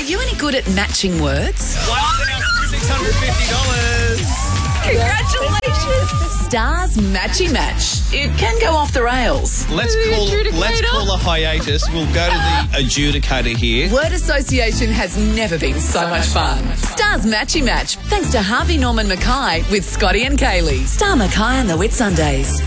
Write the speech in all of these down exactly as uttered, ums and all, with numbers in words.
you any good at matching words? one thousand six hundred fifty dollars. Congratulations! Stars Matchy Match. It can go off the rails. Let's call, let's call a hiatus. We'll go to the adjudicator here. Word association has never been so much fun. Stars Matchy Match, thanks to Harvey Norman Mackay with Scotty and Kaylee. Star Mackay and the Whitsundays.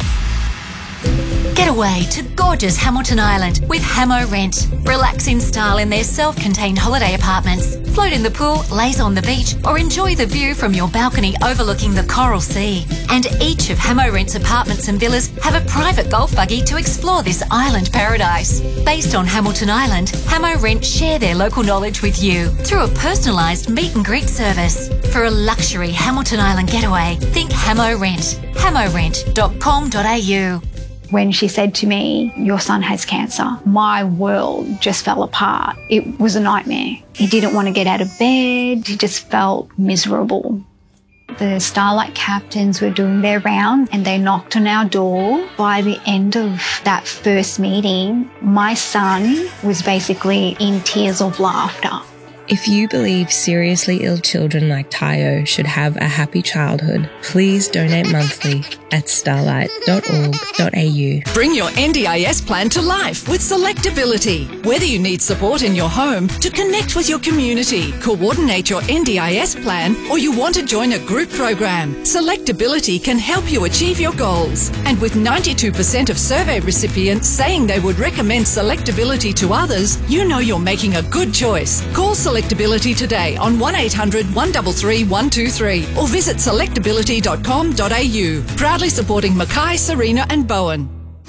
Get away to gorgeous Hamilton Island with Hamo Rent. Relax in style in their self-contained holiday apartments. Float in the pool, laze on the beach, or enjoy the view from your balcony overlooking the Coral Sea. And each of Hamo Rent's apartments and villas have a private golf buggy to explore this island paradise. Based on Hamilton Island, Hamo Rent share their local knowledge with you through a personalised meet and greet service. For a luxury Hamilton Island getaway, think Hamo Rent. hamo rent dot com dot a u. When she said to me, your son has cancer, my world just fell apart. It was a nightmare. He didn't want to get out of bed. He just felt miserable. The Starlight captains were doing their round and they knocked on our door. By the end of that first meeting, my son was basically in tears of laughter. If you believe seriously ill children like Tayo should have a happy childhood, please donate monthly at starlight dot org dot a u. Bring your N D I S plan to life with Selectability. Whether you need support in your home, to connect with your community, coordinate your N D I S plan, or you want to join a group program, Selectability can help you achieve your goals. And with ninety-two percent of survey recipients saying they would recommend Selectability to others, you know you're making a good choice. Call Selectability today on one eight hundred, one three three, one two three or visit selectability dot com dot a u. Proudly supporting Mackay, Serena and Bowen.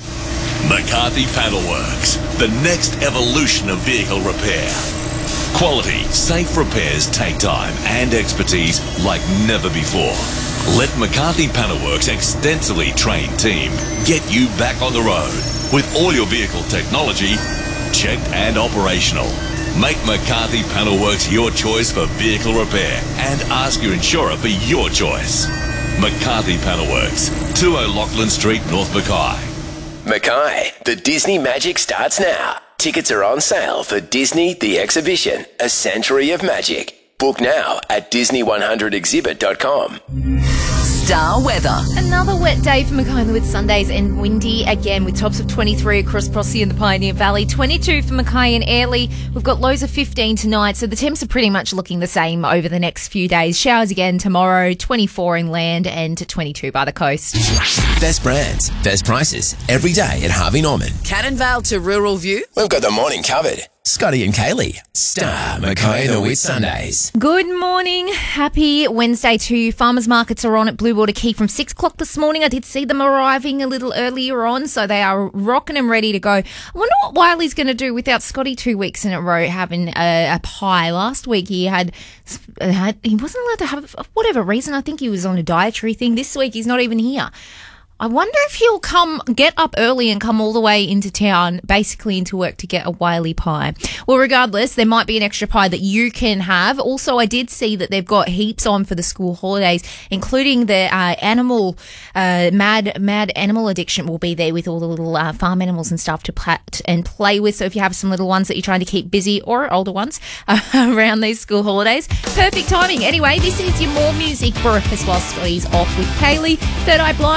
McCarthy Panelworks, the next evolution of vehicle repair. Quality, safe repairs take time and expertise like never before. Let McCarthy Panelworks' extensively trained team get you back on the road with all your vehicle technology checked and operational. Make McCarthy Panelworks your choice for vehicle repair and ask your insurer for your choice. McCarthy Panelworks, two O'Loughlin Street, North Mackay. Mackay, the Disney Magic starts now. Tickets are on sale for Disney The Exhibition, A Century of Magic. Book now at disney one hundred exhibit dot com. Star weather. Another wet day for Mackay and the Whitsundays, and windy again with tops of twenty-three across Prossie and the Pioneer Valley, twenty-two for Mackay and Airlie. We've got lows of fifteen tonight, so the temps are pretty much looking the same over the next few days. Showers again tomorrow, twenty-four inland and twenty-two by the coast. Best brands, best prices, every day at Harvey Norman. Cannon Vale to Rural View. We've got the morning covered. Scotty and Kaylee. Star Mackay and the Whitsundays. Good morning. Happy Wednesday to you. Farmers markets are on at Blue Water Quay from six o'clock this morning. I did see them arriving a little earlier on, so they are rocking and ready to go. I wonder what Wiley's going to do without Scotty two weeks in a row having a, a pie. Last week he had, had, he wasn't allowed to have, for whatever reason, I think he was on a dietary thing. This week he's not even here. I wonder if he'll come, get up early and come all the way into town, basically into work to get a Wiley pie. Well, regardless, there might be an extra pie that you can have. Also, I did see that they've got heaps on for the school holidays, including the uh, animal, uh, mad, mad animal addiction will be there with all the little uh, farm animals and stuff to plat and play with. So if you have some little ones that you're trying to keep busy, or older ones, uh, around these school holidays, perfect timing. Anyway, this is your more music breakfast while Scotty's off with Kaylee. Third Eye Blind.